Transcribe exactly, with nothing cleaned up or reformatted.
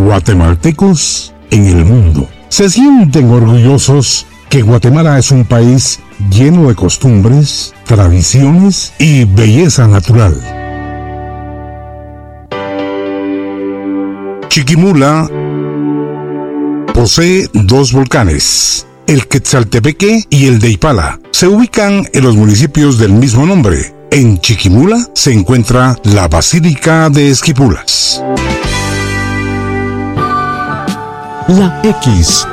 guatemaltecos en el mundo. Se sienten orgullosos que Guatemala es un país lleno de costumbres, tradiciones y belleza natural. Chiquimula posee dos volcanes, el Quetzaltepeque y el de Ipala. Se ubican en los municipios del mismo nombre. En Chiquimula se encuentra la Basílica de Esquipulas. La X